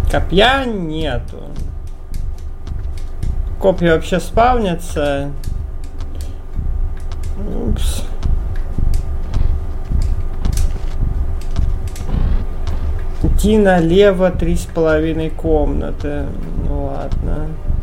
Копья нету. Копья вообще спавнятся. Упс. Идти налево 3,5 комнаты. Ну ладно.